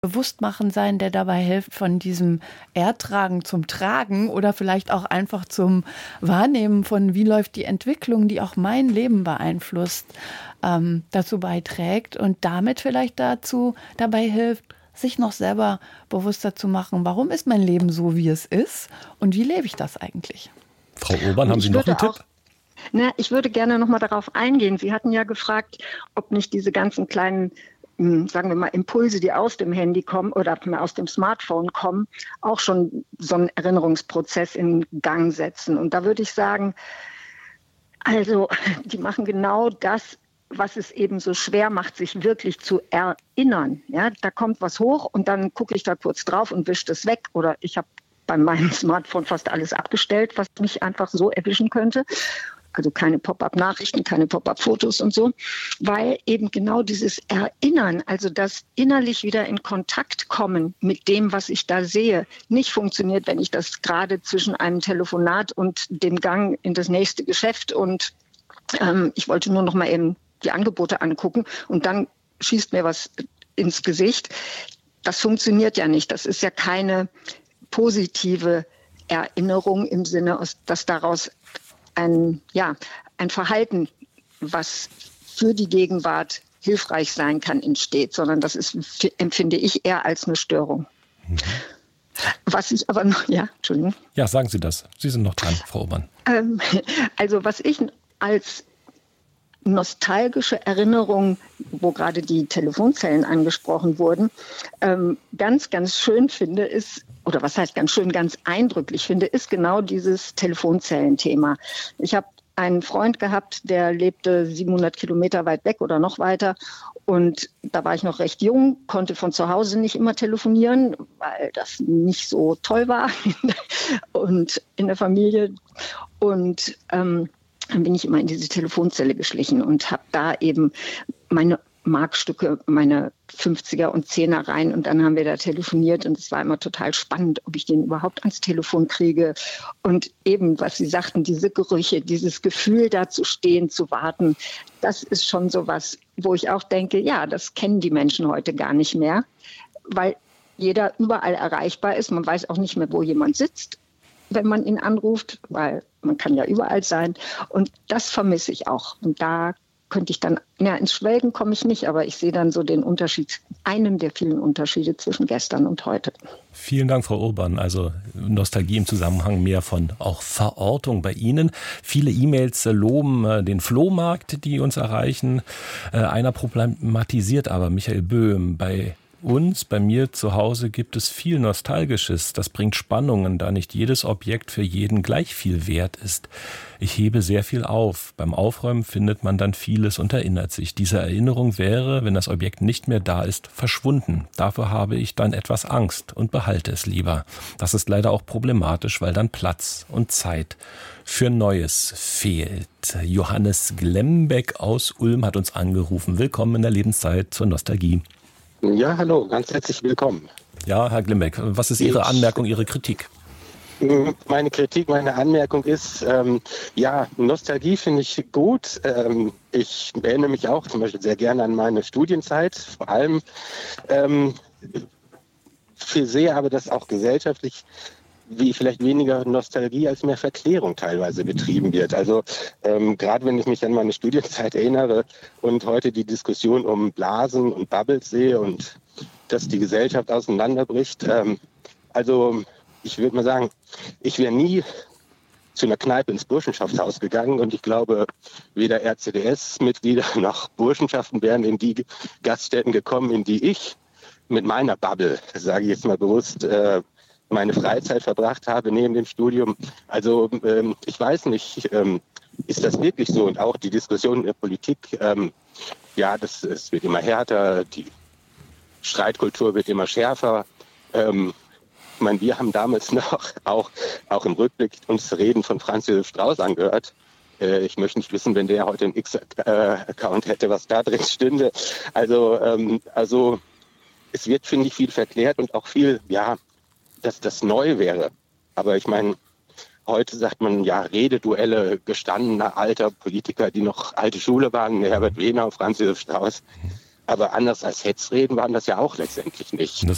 Bewusstmachen sein, der dabei hilft, von diesem Ertragen zum Tragen oder vielleicht auch einfach zum Wahrnehmen von, wie läuft die Entwicklung, die auch mein Leben beeinflusst, dazu beiträgt und damit vielleicht dabei hilft, sich noch selber bewusster zu machen, warum ist mein Leben so, wie es ist und wie lebe ich das eigentlich? Frau Urban, haben Sie noch einen Tipp? Ich würde gerne noch mal darauf eingehen. Sie hatten ja gefragt, ob nicht diese ganzen kleinen, sagen wir mal, Impulse, die aus dem Handy kommen oder aus dem Smartphone kommen, auch schon so einen Erinnerungsprozess in Gang setzen. Und da würde ich sagen, also die machen genau das, was es eben so schwer macht, sich wirklich zu erinnern. Ja, da kommt was hoch und dann gucke ich da kurz drauf und wische das weg. Oder ich habe bei meinem Smartphone fast alles abgestellt, was mich einfach so erwischen könnte. Also keine Pop-up-Nachrichten, keine Pop-up-Fotos und so, weil eben genau dieses Erinnern, also das innerlich wieder in Kontakt kommen mit dem, was ich da sehe, nicht funktioniert, wenn ich das gerade zwischen einem Telefonat und dem Gang in das nächste Geschäft und ich wollte nur noch mal eben die Angebote angucken und dann schießt mir was ins Gesicht. Das funktioniert ja nicht. Das ist ja keine positive Erinnerung im Sinne, dass daraus ein Verhalten, was für die Gegenwart hilfreich sein kann, entsteht, sondern das empfinde ich eher als eine Störung. Mhm. Was ich aber noch, Entschuldigung. Ja, sagen Sie das. Sie sind noch dran, Frau Urban. Also was ich als nostalgische Erinnerung, wo gerade die Telefonzellen angesprochen wurden, ganz, ganz schön finde, ist, oder was heißt ganz schön, ganz eindrücklich finde, ist genau dieses Telefonzellenthema. Ich habe einen Freund gehabt, der lebte 700 Kilometer weit weg oder noch weiter. Und da war ich noch recht jung, konnte von zu Hause nicht immer telefonieren, weil das nicht so toll war und in der Familie. Und dann bin ich immer in diese Telefonzelle geschlichen und habe da eben meine Markstücke, meine 50er und 10er rein und dann haben wir da telefoniert und es war immer total spannend, ob ich den überhaupt ans Telefon kriege und eben, was Sie sagten, diese Gerüche, dieses Gefühl da zu stehen, zu warten, das ist schon sowas, wo ich auch denke, ja, das kennen die Menschen heute gar nicht mehr, weil jeder überall erreichbar ist, man weiß auch nicht mehr, wo jemand sitzt, wenn man ihn anruft, weil man kann ja überall sein und das vermisse ich auch und da könnte ich dann, ins Schwelgen komme ich nicht, aber ich sehe dann so den Unterschied, einen der vielen Unterschiede zwischen gestern und heute. Vielen Dank, Frau Urban. Also Nostalgie im Zusammenhang mehr von auch Verortung bei Ihnen. Viele E-Mails loben den Flohmarkt, die uns erreichen. Einer problematisiert aber, Michael Böhm, bei mir zu Hause gibt es viel Nostalgisches. Das bringt Spannungen, da nicht jedes Objekt für jeden gleich viel wert ist. Ich hebe sehr viel auf. Beim Aufräumen findet man dann vieles und erinnert sich. Diese Erinnerung wäre, wenn das Objekt nicht mehr da ist, verschwunden. Dafür habe ich dann etwas Angst und behalte es lieber. Das ist leider auch problematisch, weil dann Platz und Zeit für Neues fehlt. Johannes Glembeck aus Ulm hat uns angerufen. Willkommen in der Lebenszeit zur Nostalgie. Ja, hallo, ganz herzlich willkommen. Ja, Herr Glembeck, was ist Ihre Anmerkung, Ihre Kritik? Meine Anmerkung ist, Nostalgie finde ich gut. Ich erinnere mich auch zum Beispiel sehr gerne an meine Studienzeit, vor allem sehe aber das auch gesellschaftlich wie vielleicht weniger Nostalgie als mehr Verklärung teilweise betrieben wird. Also gerade wenn ich mich an meine Studienzeit erinnere und heute die Diskussion um Blasen und Bubbles sehe und dass die Gesellschaft auseinanderbricht. Also ich würde mal sagen, ich wäre nie zu einer Kneipe ins Burschenschaftshaus gegangen und ich glaube, weder RCDS-Mitglieder noch Burschenschaften wären in die Gaststätten gekommen, in die ich mit meiner Bubble, sage ich jetzt mal bewusst, meine Freizeit verbracht habe neben dem Studium. Also ich weiß nicht, ist das wirklich so? Und auch die Diskussion in der Politik, es wird immer härter, die Streitkultur wird immer schärfer. Ich meine, wir haben damals noch, auch im Rückblick, uns Reden von Franz Josef Strauß angehört. Ich möchte nicht wissen, wenn der heute einen X-Account hätte, was da drin stünde. Also es wird, finde ich, viel verklärt und auch viel, dass das neu wäre. Aber ich meine, heute sagt man, Rededuelle gestandener alter Politiker, die noch alte Schule waren, Herbert Wehner, Franz Josef Strauß. Aber anders als Hetzreden waren das ja auch letztendlich nicht.